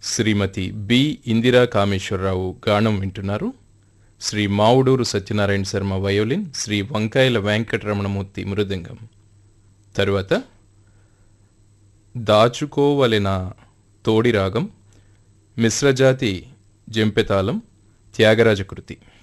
శ్రీమతి B Indira Kameswara Rao గానం వింటున్నారు. Shri Mavuduru Satyanarayana Sharma violin, Shri వంకాయల వెంకటరమణమూర్తి మృదంగం. తరువాత దాచుకోవలెన తోడి రాగం, మిశ్రజాతి జంపెతాళం, త్యాగరాజ కృతి.